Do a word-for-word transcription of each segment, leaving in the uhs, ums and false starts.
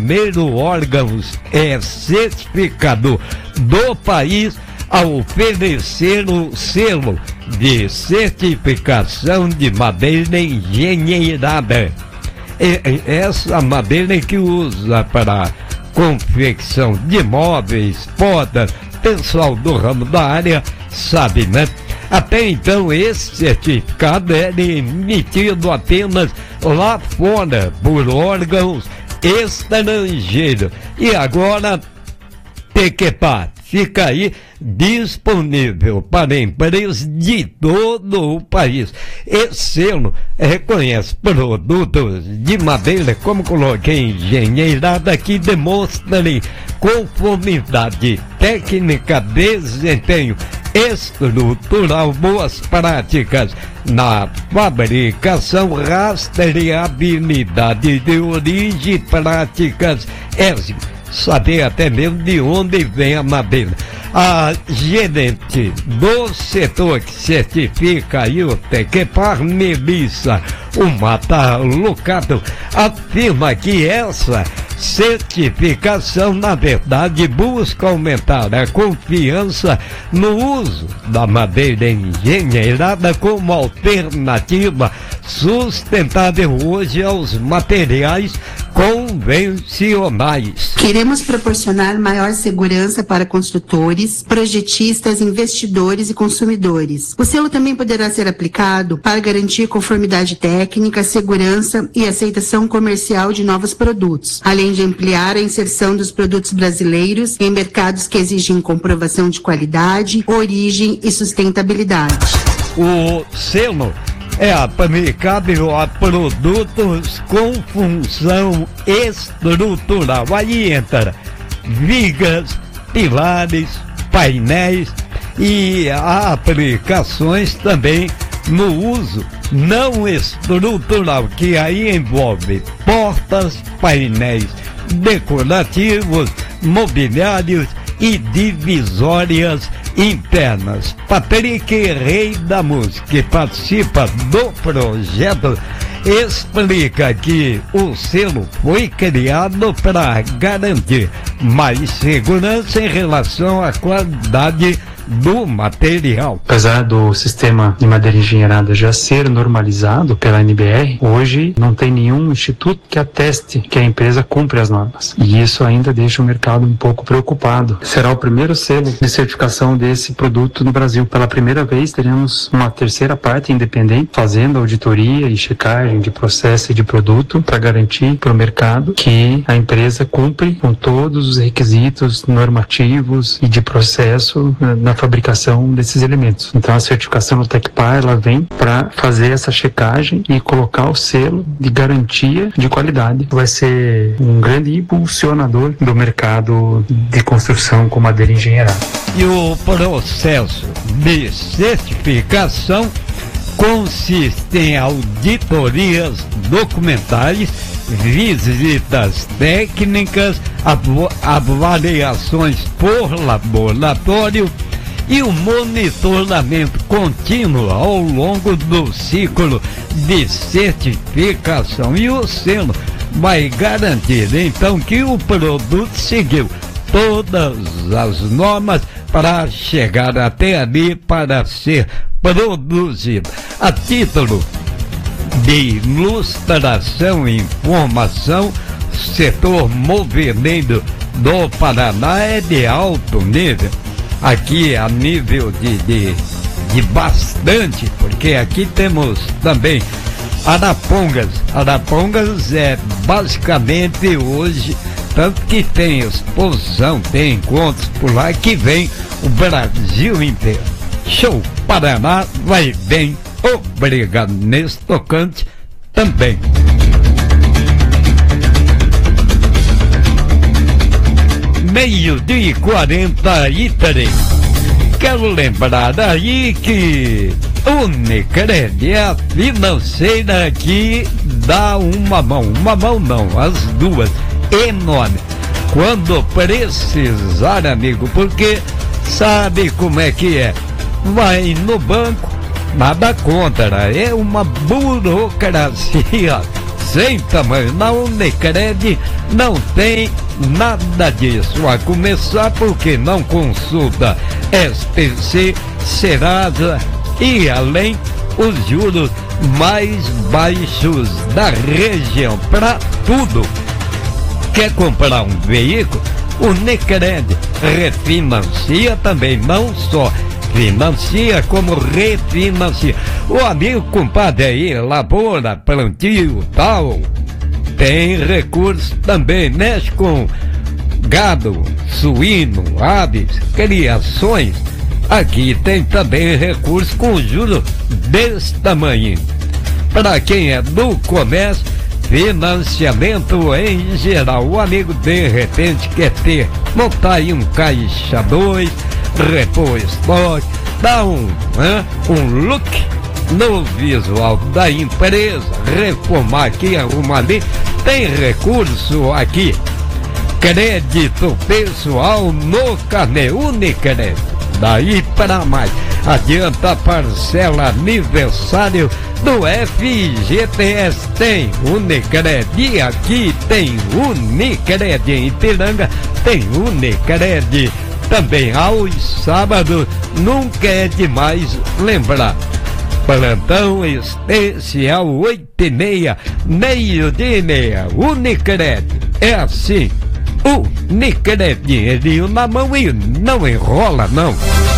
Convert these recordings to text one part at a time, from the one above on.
primeiro órgão é, certificador do país a oferecer o selo de certificação de madeira engenheirada. E, essa madeira que usa para confecção de móveis, portas, pessoal do ramo da área sabe, né? Até então esse certificado era emitido apenas lá fora por órgãos estrangeiros. E agora, Tequepar fica aí disponível para empresas de todo o país. Esse selo reconhece produtos de madeira, como coloquei, engenheirada, que demonstrem conformidade técnica, desempenho estrutural, boas práticas na fabricação, rastreabilidade de origem, práticas éticas, saber até mesmo de onde vem a madeira. A gerente do setor que certifica aí o Tequepar, Melissa Umata Lucato, afirma que essa certificação, na verdade, busca aumentar a confiança no uso da madeira engenheirada como alternativa sustentável hoje aos materiais convencionais. Queremos proporcionar maior segurança para construtores, projetistas, investidores e consumidores. O selo também poderá ser aplicado para garantir conformidade técnica, segurança e aceitação comercial de novos produtos, além de ampliar a inserção dos produtos brasileiros em mercados que exigem comprovação de qualidade, origem e sustentabilidade. O selo é aplicável a produtos com função estrutural. Aí entra vigas, pilares, painéis e aplicações também no uso não estrutural, que aí envolve portas, painéis decorativos, mobiliários e divisórias internas. Patrick Rei da Música, que participa do projeto, explica que o selo foi criado para garantir mais segurança em relação à qualidade do material. Apesar do sistema de madeira engenheirada já ser normalizado pela N B R, hoje não tem nenhum instituto que ateste que a empresa cumpre as normas. E isso ainda deixa o mercado um pouco preocupado. Será o primeiro selo de certificação desse produto no Brasil. Pela primeira vez, teremos uma terceira parte independente fazendo auditoria e checagem de processo e de produto para garantir para o mercado que a empresa cumpre com todos os requisitos normativos e de processo na fabricação desses elementos. Então a certificação do Tequepar, ela vem para fazer essa checagem e colocar o selo de garantia de qualidade. Vai ser um grande impulsionador do mercado de construção com madeira engenheirada. E o processo de certificação consiste em auditorias documentais, visitas técnicas, avaliações por laboratório e o monitoramento contínuo ao longo do ciclo de certificação. E o selo vai garantir então que o produto seguiu todas as normas para chegar até ali para ser produzido. A título de ilustração e informação, o setor moveleiro do Paraná é de alto nível. Aqui a nível de, de, de bastante, porque aqui temos também Arapongas. Arapongas é basicamente hoje, tanto que tem exposição, tem encontros por lá que vem o Brasil inteiro. Show Paraná vai bem, obrigado nesse tocante também. Meio-dia e quarenta e três. Quero lembrar aí que Unicred é a financeira que dá uma mão, uma mão não, as duas, enorme. Quando precisar, amigo, porque sabe como é que é. Vai no banco, nada contra, é uma burocracia sem tamanho. Na Unicred não tem nada disso, a começar porque não consulta S P C, Serasa e além os juros mais baixos da região para tudo. Quer comprar um veículo? O Unicred refinancia também, não só financia como refinancia. O amigo compadre aí, lavoura, plantio, tal, tem recurso também, mexe com gado, suíno, aves, criações. Aqui tem também recurso com juros desse tamanho. Para quem é do comércio, financiamento em geral. O amigo de repente quer ter, montar aí um caixa dois, repor estoque, dar um, né, um look no visual da empresa, reformar aqui, arrumar ali. Tem recurso aqui, crédito pessoal no Carnê Unicred. Daí para mais, adianta a parcela aniversário do F G T S. Tem Unicred, e aqui tem Unicred em Ipiranga, tem Unicred também aos sábados. Nunca é demais lembrar. Plantão especial oito e meia, meio-dia e meia. Unicred é assim. O Unicred, dinheirinho na mão e não enrola não.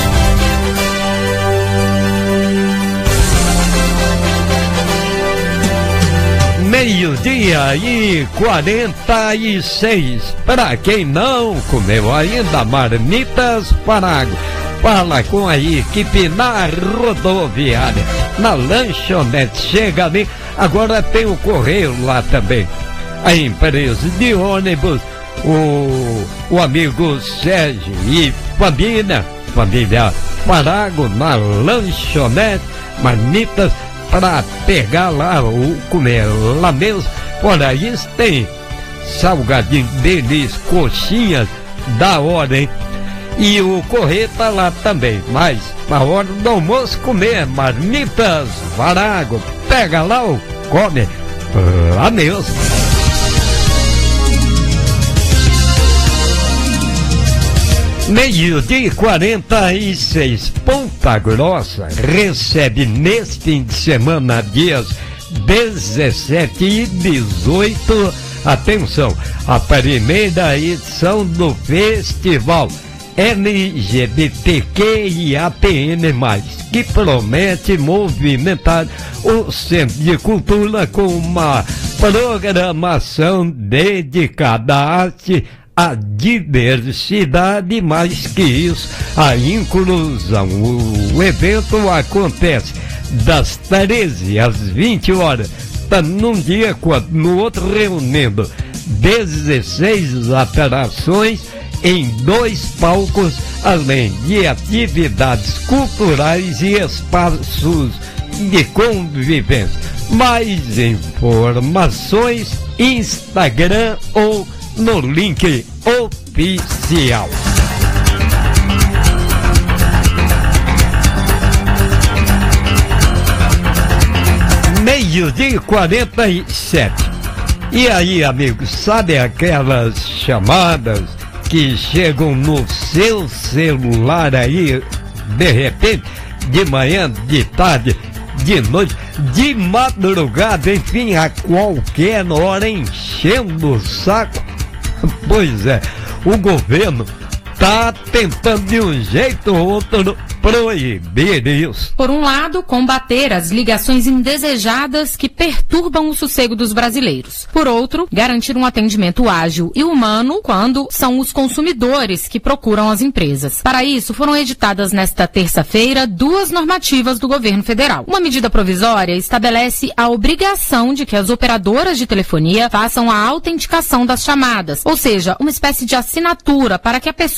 Meio-dia e quarenta e seis. Para quem não comeu ainda, marmitas Parago, fala com a equipe na rodoviária, na lanchonete, chega ali. Agora tem o correio lá também, a empresa de ônibus, o, o amigo Sérgio e família, família Parago na lanchonete, marmitas para pegar lá ou comer lá mesmo. Por aí tem salgadinho deles, coxinhas da hora, hein? E o correio tá lá também, mas na hora do almoço comer marmitas Parago, pega lá ou come lá mesmo. Meio-dia e quarenta e seis. Ponta Grossa recebe neste fim de semana, dias dezessete e dezoito, atenção, a primeira edição do festival L G B T Q I A P N mais, que promete movimentar o Centro de Cultura com uma programação dedicada à arte, a diversidade, mais que isso, a inclusão. O evento acontece das treze às vinte horas, tá num dia quanto no outro, reunindo dezesseis atrações em dois palcos, além de atividades culturais e espaços de convivência. Mais informações, Instagram ou no link oficial. Meio-dia e quarenta e sete. E aí, amigos, sabe aquelas chamadas que chegam no seu celular aí, de repente, de manhã, de tarde, de noite, de madrugada, enfim, a qualquer hora, enchendo o saco? Pois é, o governo tá tentando de um jeito ou outro proibir isso. Por um lado, combater as ligações indesejadas que perturbam o sossego dos brasileiros. Por outro, garantir um atendimento ágil e humano quando são os consumidores que procuram as empresas. Para isso, foram editadas nesta terça-feira duas normativas do governo federal. Uma medida provisória estabelece a obrigação de que as operadoras de telefonia façam a autenticação das chamadas, ou seja, uma espécie de assinatura para que a pessoa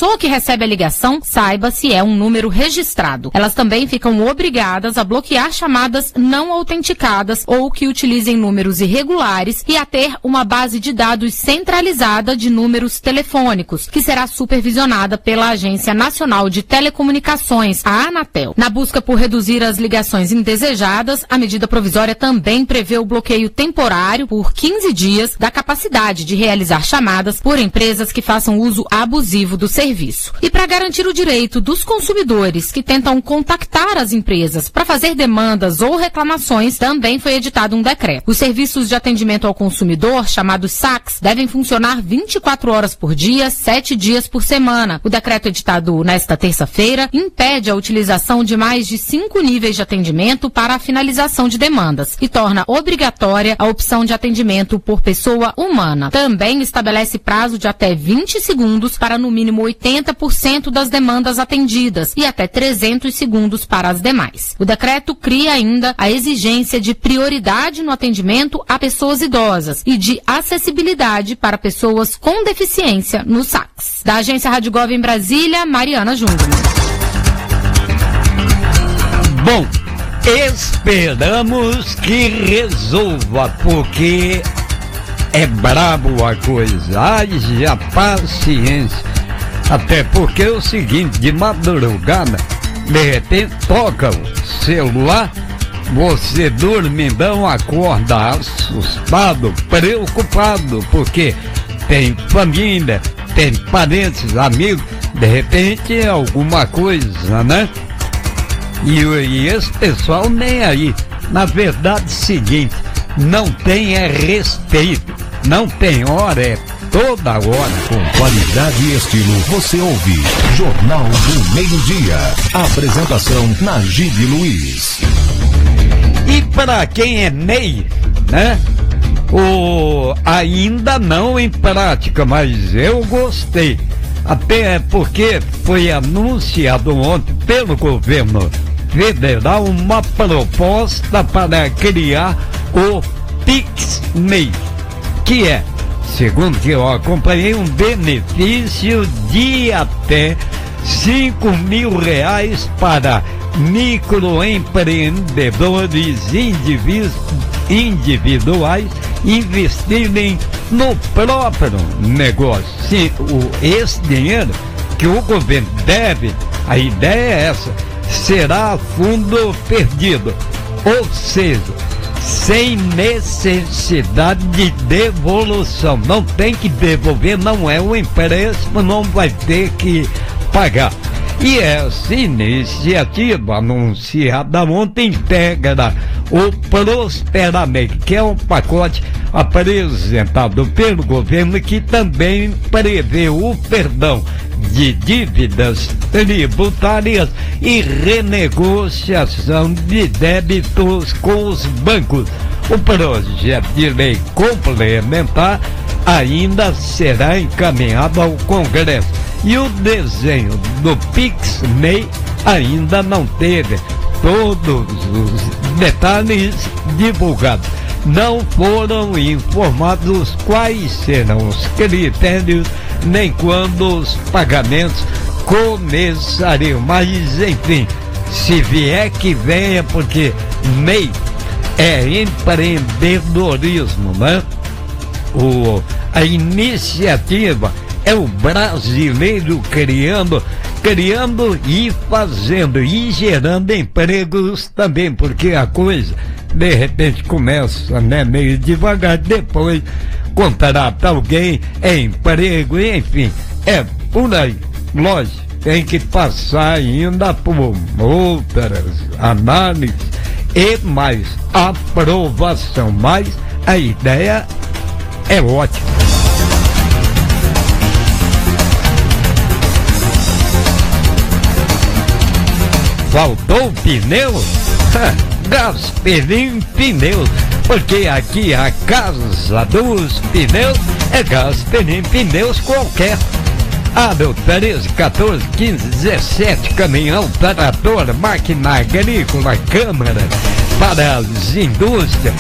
pessoa que recebe a ligação saiba se é um número registrado. Elas também ficam obrigadas a bloquear chamadas não autenticadas ou que utilizem números irregulares e a ter uma base de dados centralizada de números telefônicos, que será supervisionada pela Agência Nacional de Telecomunicações, a Anatel. Na busca por reduzir as ligações indesejadas, a medida provisória também prevê o bloqueio temporário por quinze dias da capacidade de realizar chamadas por empresas que façam uso abusivo do serviço. E para garantir o direito dos consumidores que tentam contactar as empresas para fazer demandas ou reclamações, também foi editado um decreto. Os serviços de atendimento ao consumidor, chamados saques, devem funcionar vinte e quatro horas por dia, sete dias por semana. O decreto editado nesta terça-feira impede a utilização de mais de cinco níveis de atendimento para a finalização de demandas e torna obrigatória a opção de atendimento por pessoa humana. Também estabelece prazo de até vinte segundos para no mínimo oitenta por cento das demandas atendidas e até trezentos segundos para as demais. O decreto cria ainda a exigência de prioridade no atendimento a pessoas idosas e de acessibilidade para pessoas com deficiência nos saques. Da Agência Rádio Gov em Brasília, Mariana Júnior. Bom, esperamos que resolva, porque é brabo a coisa. Haja paciência. Até porque é o seguinte, de madrugada, de repente toca o celular, você dormindão acorda assustado, preocupado, porque tem família, tem parentes, amigos, de repente é alguma coisa, né? E, e esse pessoal nem aí. Na verdade, é o seguinte, não tem é respeito, não tem hora, é toda hora. Com qualidade e estilo, você ouve Jornal do Meio-Dia. Apresentação Najib Luiz. E para quem é M E I, né? O, ainda não em prática, mas eu gostei. Até porque foi anunciado ontem pelo governo federal uma proposta para criar o PicMEI, que é, segundo que eu acompanhei, um benefício de até cinco mil reais para microempreendedores indivíduos, individuais investirem no próprio negócio. Sim, o, esse dinheiro que o governo deve, a ideia é essa, será fundo perdido, ou seja, sem necessidade de devolução. Não tem que devolver, não é um empréstimo, não vai ter que pagar. E essa iniciativa anunciada ontem integra o Prosperamente, que é um pacote apresentado pelo governo que também prevê o perdão de dívidas tributárias e renegociação de débitos com os bancos. O projeto de lei complementar ainda será encaminhado ao Congresso. E o desenho do PicMEI ainda não teve todos os detalhes divulgados. Não foram informados quais serão os critérios, nem quando os pagamentos começariam. Mas, enfim, se vier que venha, porque M E I é empreendedorismo, né? O, a iniciativa é o brasileiro criando, criando e fazendo e gerando empregos também, porque a coisa de repente começa, né, meio devagar, depois contrata alguém, é emprego, enfim, é por aí. Lógico, tem que passar ainda por outras análises e mais aprovação, mas a ideia é ótima. Faltou pneu? Gasperim Pneus, porque aqui a casa dos pneus é Gasperim Pneus qualquer. Ah, do treze, quatorze, quinze, dezessete, caminhão, trator, máquina agrícola, câmara, para as indústrias,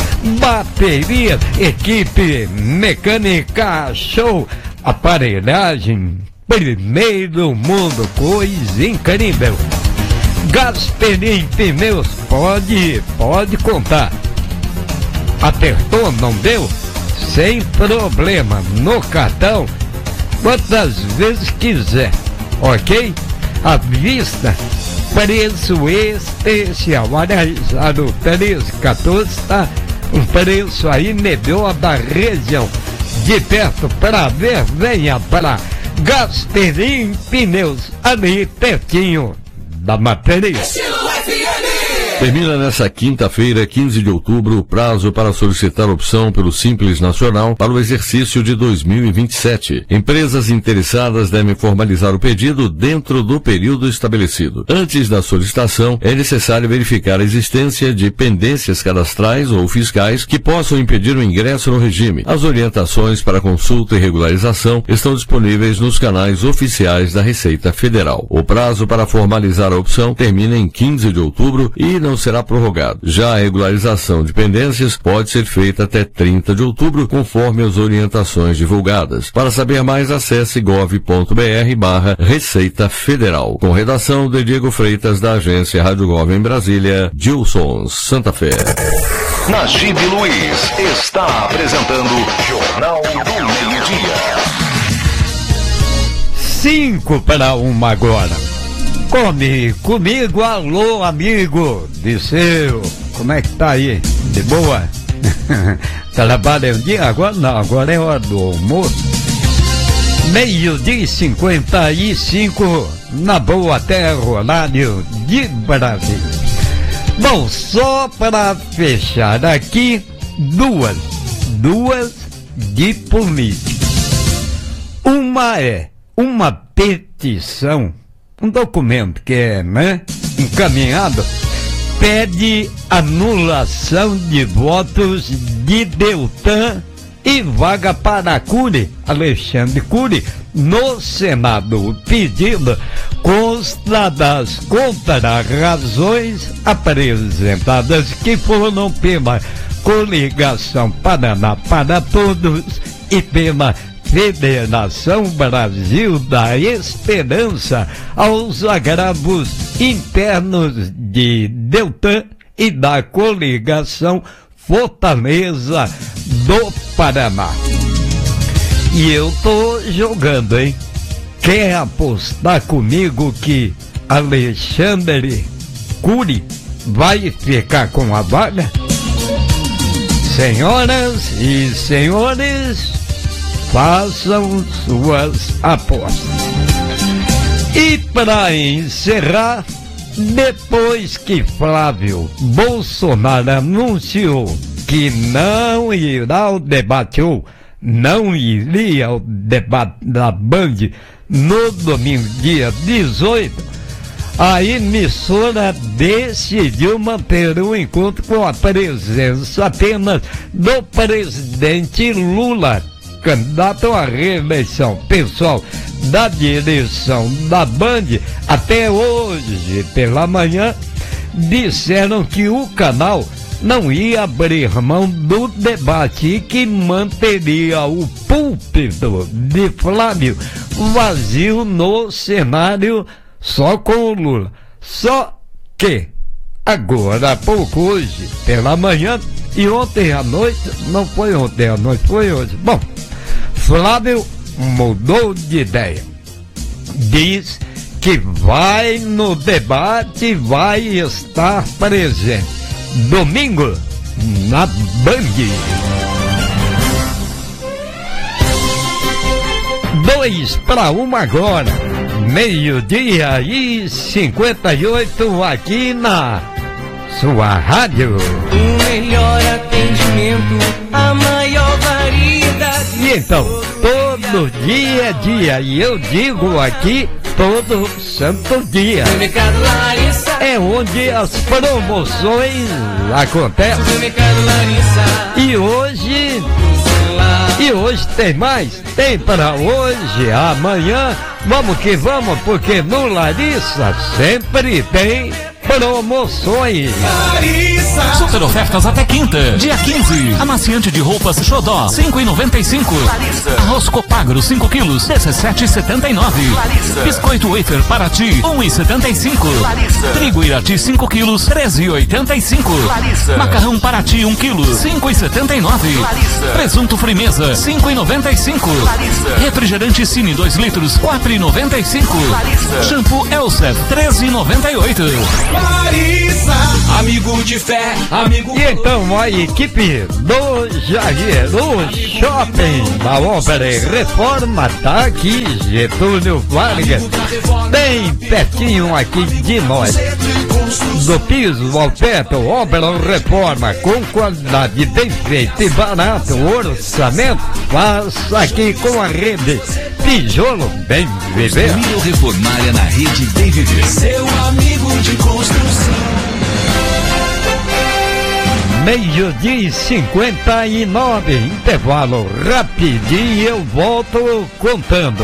bateria, equipe mecânica, show, aparelhagem, primeiro mundo, coisa incrível. Gasperim Pneus, pode, pode contar. Apertou, não deu? Sem problema, no cartão, quantas vezes quiser, ok? À vista, preço especial, analisado treze, quatorze, tá? Um preço aí melhor da região. De perto para ver, venha para Gasperim Pneus, ali pertinho da matriz. Termina nesta quinta-feira, quinze de outubro, o prazo para solicitar opção pelo Simples Nacional para o exercício de dois mil e vinte e sete. Empresas interessadas devem formalizar o pedido dentro do período estabelecido. Antes da solicitação, é necessário verificar a existência de pendências cadastrais ou fiscais que possam impedir o ingresso no regime. As orientações para consulta e regularização estão disponíveis nos canais oficiais da Receita Federal. O prazo para formalizar a opção termina em quinze de outubro e não não será prorrogado. Já a regularização de pendências pode ser feita até trinta de outubro, conforme as orientações divulgadas. Para saber mais, acesse gov ponto br barra Receita Federal. Com redação de Diego Freitas, da agência Rádio Gov em Brasília, Gilson Santa Fé. Na Gibe Luiz está apresentando Jornal do Meio-Dia. Cinco para uma agora. Come comigo, alô amigo, Disseu, como é que tá aí? De boa? Trabalha um dia? Agora não, agora é hora do almoço. Meio-dia e cinquenta e cinco, na Boa Terra, horário de Brasília. Bom, só para fechar aqui, duas, duas de política. Uma é uma petição, um documento que é, né, encaminhado, pede anulação de votos de Deltan e vaga para Cury, Alexandre Cury, no Senado. O pedido consta das contrarrazões apresentadas que foram pela Coligação Paraná para Todos e pela Federação Brasil da Esperança aos agravos internos de Deltan e da Coligação Fortaleza do Paraná. E eu tô jogando, hein? Quer apostar comigo que Alexandre Cury vai ficar com a vaga? Senhoras e senhores, façam suas apostas. E para encerrar, depois que Flávio Bolsonaro anunciou que não irá ao debate ou não iria ao debate da Band no domingo, dia dezoito, a emissora decidiu manter o encontro com a presença apenas do presidente Lula, candidato à reeleição. Pessoal da direção da Band, até hoje pela manhã, disseram que o canal não ia abrir mão do debate e que manteria o púlpito de Flávio vazio no cenário só com o Lula. Só que agora há pouco, hoje pela manhã e ontem à noite, não foi ontem à noite, foi hoje. Bom, Flávio mudou de ideia. Diz que vai no debate, vai estar presente domingo na Band. Dois para uma agora, meio-dia e cinquenta e oito, aqui na sua rádio. O melhor atendimento, a maior variedade. E então, todo dia é dia, e eu digo aqui, todo santo dia. É onde as promoções acontecem. E hoje, e hoje tem mais, tem para hoje, amanhã, vamos que vamos, porque no Larissa sempre tem promoções. Larissa Super ofertas até quinta, dia quinze. Amaciante de roupas Xodó, cinco reais e noventa e cinco centavos. Arroz Copagro, cinco quilos, dezessete reais e setenta e nove centavos. Biscoito Wafer Paraty, um real e setenta e cinco centavos. Trigo Irati, cinco quilos, treze reais e oitenta e cinco centavos. Macarrão Paraty, um quilo, cinco reais e setenta e nove centavos. Presunto Frimeza, cinco reais e noventa e cinco centavos. Refrigerante Cine, dois litros, quatro reais e noventa e cinco centavos. Shampoo Elsef, treze reais e noventa e oito centavos. Larissa, amigo de fé, amigo... E então a equipe do Jair, do Shopping da Ópera Reforma tá aqui, Getúlio Vargas, bem pertinho aqui de nós. Do piso ao teto, Ópera Reforma, com qualidade bem feita e barato, orçamento, faça aqui com a rede Tijolo Bem Viver. Reformária na rede Bem Viver. Seu amigo de construção. Meio-dia e cinquenta e nove, intervalo rapidinho, eu volto contando.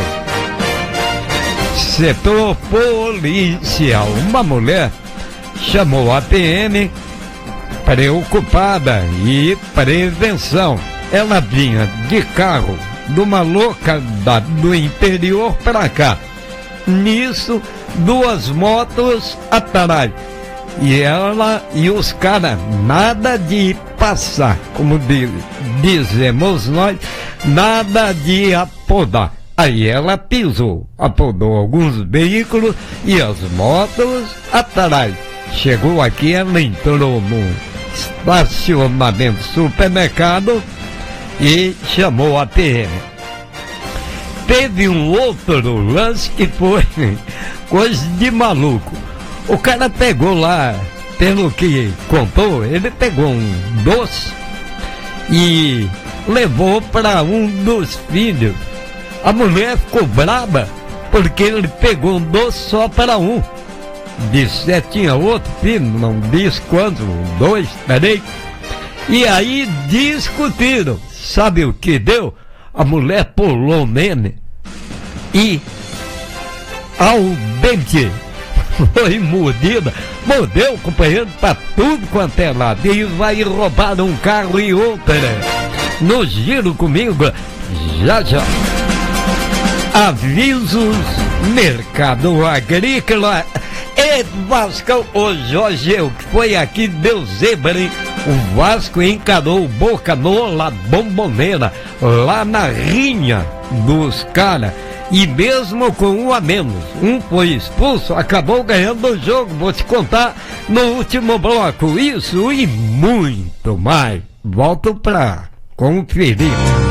Setor policial, uma mulher chamou a P M preocupada e prevenção. Ela vinha de carro de uma localidade do interior para cá. Nisso, duas motos atrás. E ela e os caras, nada de passar, como diz, dizemos nós, nada de apodar. Aí ela pisou, apodou alguns veículos e as motos atrás. Chegou aqui, ela entrou no estacionamento do supermercado e chamou a P M. Teve um outro lance que foi coisa de maluco. O cara pegou lá, pelo que contou, ele pegou um doce e levou para um dos filhos. A mulher ficou braba porque ele pegou um doce só para um. Disse, é, tinha outro filho, não disse quantos, dois, três. E aí discutiram. Sabe o que deu? A mulher pulou nele e ao dente foi mordida, mordeu o companheiro para tudo quanto é lado e vai roubar um carro e outro. No giro comigo, já já. Avisos Mercado Agrícola e Vasco. O Jorge, o que foi aqui deu zebra, hein? O Vasco encarou o Boca no La Bombonera, lá na rinha dos caras. E mesmo com um a menos, um foi expulso, acabou ganhando o jogo. Vou te contar no último bloco isso e muito mais. Volto pra conferir.